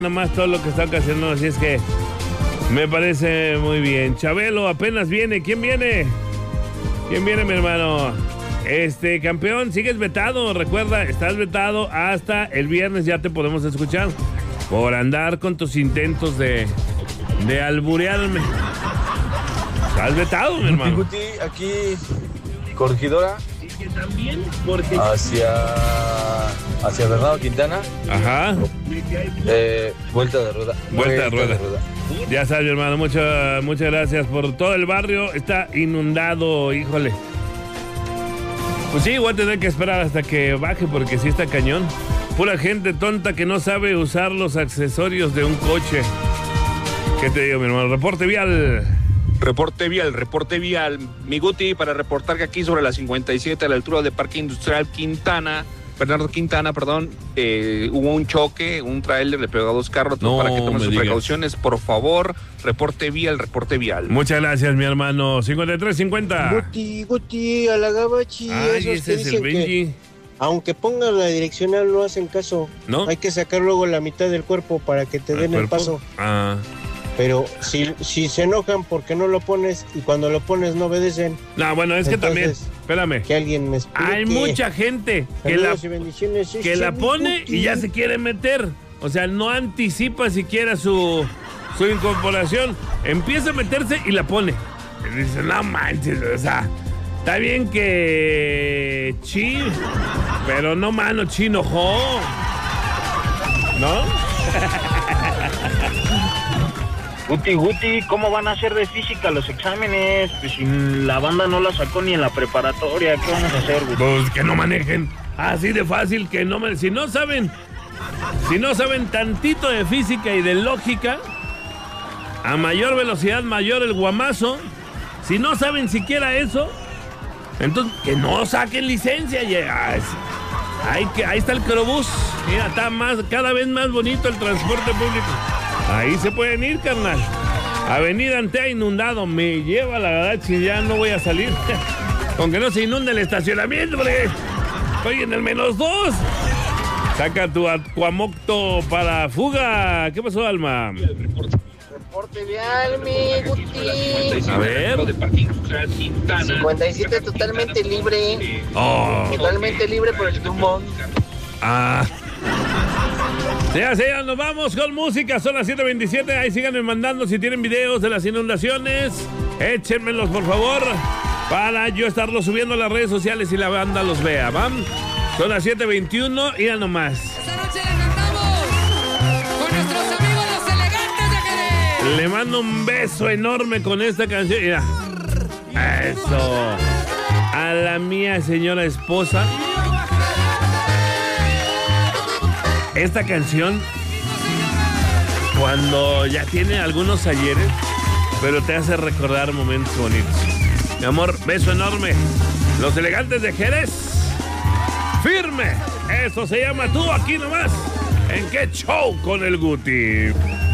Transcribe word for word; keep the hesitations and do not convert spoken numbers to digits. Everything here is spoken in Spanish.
Nomás todo lo que está ocasionando, así es que me parece muy bien. Chabelo apenas viene. ¿Quién viene? ¿Quién viene, mi hermano? Este, campeón, sigues vetado. Recuerda, estás vetado hasta el viernes. Ya te podemos escuchar por andar con tus intentos de, de alburearme. Estás vetado, mi hermano. Guti, aquí, corregidora. También porque hacia hacia Bernardo Quintana. Ajá. Eh, vuelta de rueda. Vuelta de rueda. Ya sabes, mi hermano, muchas muchas gracias por todo el barrio. Está inundado, híjole. Pues sí, voy a tener que esperar hasta que baje porque sí está cañón. Pura gente tonta que no sabe usar los accesorios de un coche. ¿Qué te digo, mi hermano? Reporte vial. Reporte vial, reporte vial. Mi Guti, para reportar que aquí sobre la cincuenta y siete, a la altura de Parque Industrial Quintana, Bernardo Quintana, perdón, eh, hubo un choque, un tráiler le pegó a dos carros. No, para que tomen sus digas. precauciones, por favor. Reporte vial, reporte vial. Muchas gracias, mi hermano. cincuenta y tres cincuenta. Guti, Guti, a la gabachi. Ay, esos ese que es el dicen que Benji. aunque pongan la direccional no hacen caso. ¿No? Hay que sacar luego la mitad del cuerpo para que te ¿El den el cuerpo? paso. Ah. Pero si, si se enojan porque no lo pones y cuando lo pones no obedecen. No, bueno, es que también, Entonces, espérame. Que alguien me explique. Hay mucha gente que la, Saludos y bendiciones, que la pone y ya se quiere meter. O sea, no anticipa siquiera su, su incorporación. Empieza a meterse y la pone. Y dice, no manches, o sea, está bien que Chi, pero no, mano, Chi enojó. ¿No? Guti, Guti, ¿cómo van a hacer de física los exámenes? Pues si la banda no la sacó ni en la preparatoria, ¿qué vamos a hacer, Guti? Pues que no manejen. Así de fácil que no me... Si no saben, si no saben tantito de física y de lógica, a mayor velocidad, mayor el guamazo. Si no saben siquiera eso, entonces que no saquen licencia. Y, ay, ahí, que, ahí está el Crobús. Mira, está más, cada vez más bonito el transporte público. Ahí se pueden ir, carnal. Avenida Antea inundado. Me lleva la verdad si ya no voy a salir. Con que no se inunde el estacionamiento, porque estoy en el menos dos. Saca tu Aquamocto para fuga. ¿Qué pasó, Alma? Reporte vial, mi Guti. A ver. cincuenta y siete totalmente libre. Oh. Totalmente libre por el tumón. Ah. Ya, ya, nos vamos con música. Son las siete veintisiete. Ahí síganme mandando si tienen videos de las inundaciones. Échenmelos, por favor, para yo estarlos subiendo a las redes sociales y la banda los vea. ¿Van? Son las siete veintiuno y ya nomás. Esta noche la cantamos con nuestros amigos los Elegantes de Jerez. Le mando un beso enorme con esta canción. Mira. Eso. A la mía señora esposa. Esta canción, cuando ya tiene algunos ayeres, pero te hace recordar momentos bonitos. Mi amor, beso enorme. Los Elegantes de Jerez. Firme. Eso se llama Tú Aquí Nomás. ¿En qué show con el Guti?